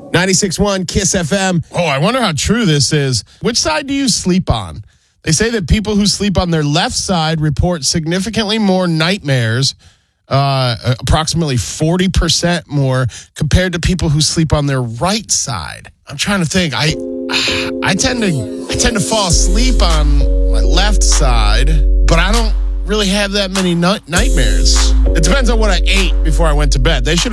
96.1 Kiss FM. Oh, I wonder how true this is. Which side do you sleep on? They say that people who sleep on their left side report significantly more nightmares, approximately 40% more, compared to people who sleep on their right side. I'm trying to think. I tend to fall asleep on my left side, but I don't really have that many nightmares. It depends on what I ate before I went to bed. They should